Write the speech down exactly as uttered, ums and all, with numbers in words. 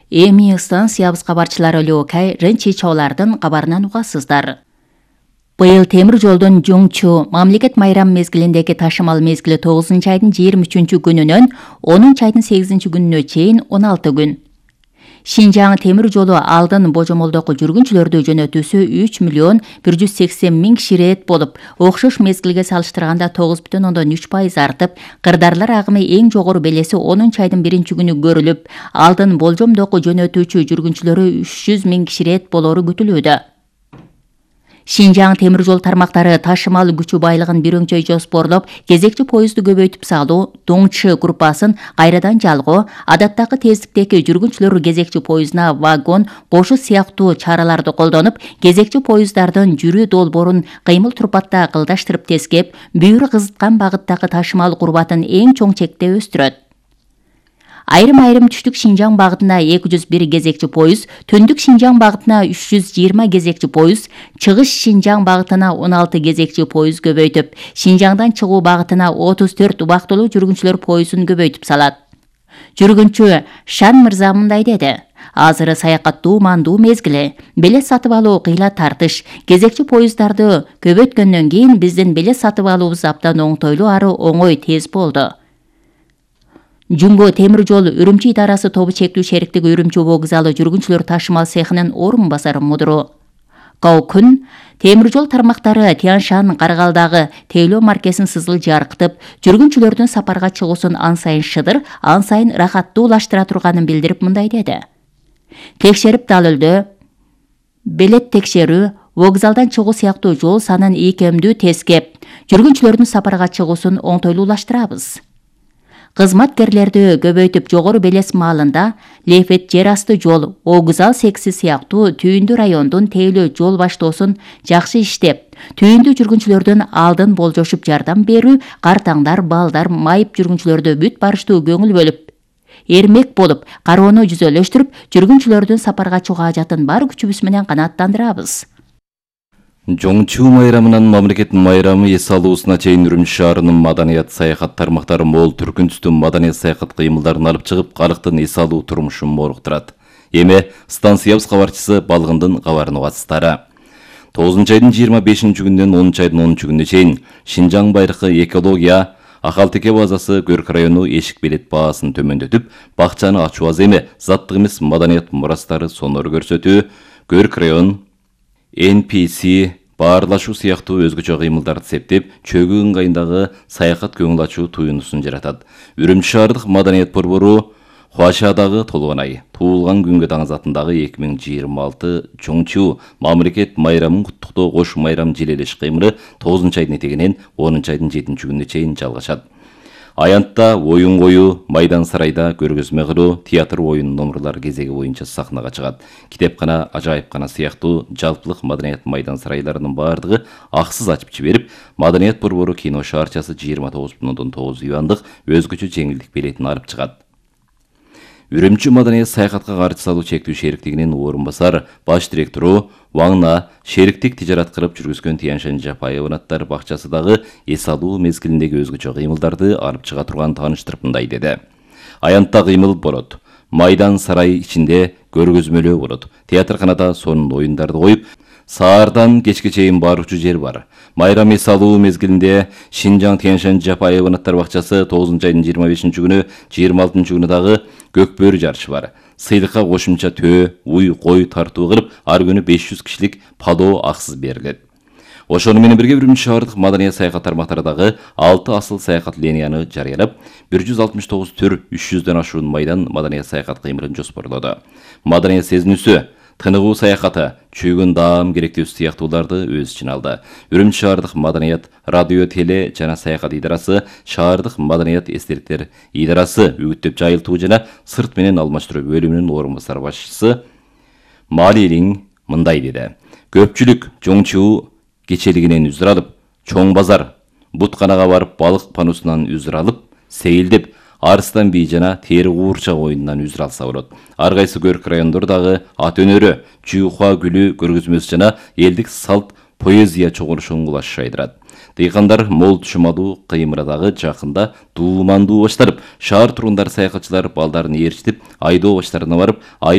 Эми станциябыз кабарчылары Лёкай Ренчи чоолардын кабарынан угасыздар. Быйыл темир жолдун Жоңчу мамлекет майрам мезгилиндеги ташымал мезгили тогузунчу айдын жыйырма үчүнчү күнүнөн онунчу айдын сегизинчи күнүнө чейин он алты күн. Шинжаң темир жолу алдын божомолдоку жүргүнчүлөрдү жөнөтүүсү үч миллион бир жүз сексен миң киши рет болуп, окшош мезгилге салыштырганда тогуз бүтүн ондон үч пайыз артып, кырдаарлар агымы эң жогору белеси онунчу айдын биринчи күнү көрүлүп, алдын болжомдоку жөнөтүүчү жүргүнчүлөрү үч жүз миң киши рет болору күтүлүүдө. Шинжаң темир жол тармактары ташымал күчү байлыгын бирөңчөй жоспорлоп, кезекчи поезду көбөйтүп салуу, Доңчы группасын кайрадан жалгоо, адаттагы тездиктеги жүргүнчүлөр кезекчи поездуна вагон кошуу сыяктуу чараларды колдонуп, кезекчи поезддардын жүрүү долбоорун кыймыл турпатта кылдаштырып тескеп, бүйүрү кызыткан багыттагы ташымал курбатын эң чоң чекте өстүрөт. Айрым-айрым түштүк Шинжаң багытына эки жүз бир кезекчи поезд, түндүк Шинжаң багытына үч жүз жыйырма кезекчи поезд, чыгыш Шинжаң багытына он алты кезекчи поезд көбөйтүп, Шинжаңдан чыгуу багытына отуз төрт убактылуу жүргүнчүлөр поездун көбөйтүп салат. Жүргүнчү Шан мырза мындай деди: азыр саякат дуумандуу мезгили, белет сатып алуу кыйла тартыш, кезекчи поезддарды көбөйткөндөн кийин биздин белет сатып алуубуз абдан оңтойлуу ары оңой тез болду. Жумго темир жол Үрүмчү идарасы тобу чектүү шериктиги Үрүмчү вокзалы жүргүнчүлөр ташымал цехинин орун басары мудуру Гаукун темир жол тармактары Тяншан Каргалдагы тейлөө маркесин сызыл жаркытып, жүргүнчүлөрдүн сапарга чыгуусун ан сайын шыдыр, ан сайын рахаттуулаштыра турганын билдирип мындай деди: текшерип далылдөө, белет текшерүү, вокзалдан чыгуу сыяктуу жол санын ийкемдүү тескеп, жүргүнчүлөрдүн сапарга чыгуусун оңтойлуулаштырабыз. Кызматкерлерди көбөйтүп жогору белес маалында Лефет жер асты жол, Огузал секси сыяктуу түйүндүү райондун тейлөө жол баштоосун жакшы иштеп, түйүндүү жүргүнчүлөрдүн алдын болжошуп жардам берүү, картаңдар, балдар, майып жүргүнчүлөрдү бүт барыштуу көңүл бөлүп, эрмек болуп, кароону жүзөлөштүрүп, жүргүнчүлөрдүн сапарга чыгуу ажатын бар күчүбүз менен канааттандырабыз. Жоңчу майрамынан мамлекет майрамы эс алуусуна чейин Үрүмчү шаарынын маданият саякат тармактары мол түркүн түстүү маданият саякат кыймылдарын алып чыгып, калктын эс алуу турмушун моруктурат. Эми станциябыз кабарчысы Балгындын кабарын угасыздар. тогузунчу айдын жыйырма бешинчи күнүнөн онунчу айдын онунчу күнүнө чейин Шинжаң байракы экология Акалтеке базасы Көрк району эшик билет баасын төмөндөтүп, бакчаны ачуу аз эми заттык эмес маданият мурастары сонор көрсөтүү, Көрк район эн пи си баарлашуу сыяктуу өзгөчө кыймылдарды септеп, чөгүү ыңгайындагы саякат көңүл ачуу туюнусун жаратат. Үрүмчү шаардык маданият борбору Хуашадагы толгонай, туулган күнгө даңазатындагы эки миң жыйырма алты Жоңчу мамлекет майрамын куттуктоо кош майрам желелеш кыймылы тогузунчу айдын этегинен онунчу айдын жетинчи күнүнө чейин жалгашат. Аянтта оюн коюу, майдан сарайда көргөзмө кылуу, театр оюн номурлар кезеги боюнча сахнага чыгат. Китепкана, ажайыпкана сыяктуу жалпылык маданият майдан сарайларынын баардыгы аксыз ачып жиберип, маданият борбору кино шаарчасы жыйырма тогуз бүтүн ондон тогуз юандык өзгөчө жеңилдик билетин алып чыгат. Үрүмчү маданият саякатка каршы салуу чектүү шериктигинин орун басар баш директору Ваңна шериктик тижарат кылып жүргүзгөн Тяншан Жапаевдин аттар бакчасы дагы эс алуу мезгилиндеги өзгөчө кыймылдарды алып чыга турганын тааныштырып мындай деди: аянтта кыймыл болот, майдан сарай ичинде көргөзмөлөө болот, театрканада сонун оюндарды коюп, саардан кечке чейин баруучу жер бар. Майрам эс алуу мезгилинде Шинжаң Тяншан Жапаевдин аттар бакчасы тогузунчу айдын жыйырма бешинчи күнү, жыйырма алтынчы күнү дагы көк бөрү жарышы бар. Сыйлыкка кошумча төө, уй, кой тартуу кылып, ар күнү беш жүз кишилик падоо аксыз берилет. Ошону менен бирге Үрүмчү шаардык маданият саякат тармактары дагы алты асыл саякат линияны жарыялап, бир жүз алтымыш тогуз төр үч жүздөн ашуун майдан маданият саякат кыймылын жоспорлоду. Маданият сезинүүсү, тыныгуу саякаты, чүйгүн даам керектүүсү сыяктууларды өз ичине алды. Үрүмчү шаардык маданият радио теле жана саякат идарасы, шаардык маданият эстеликтер идарасы, үгүттөп жайылтуу жана сырт менен алмаштыруу бөлүмүнүн орун басар башчысы Малилин мындай деди: көпчүлүк Жоңчу кечелигинен үзүр алып, чоң базар, бутканага барып балык панусунан үзүр алып, сейилдеп, Арыстан бий жана тери куурчак оюнунан үзүр алса болот. Ар кайсы Көрк райондордагы ат өнөрү, жүйхуа гүлү көргөзмөсү жана элдик салт поэзия чогулушун кулаш шайдырат. Дыйкандар мол түшүм кыймырадагы жакында дуумандуу баштарып, шаар тургундары саякатчылар балдарын ээрчитип, айдоо баштарына барып,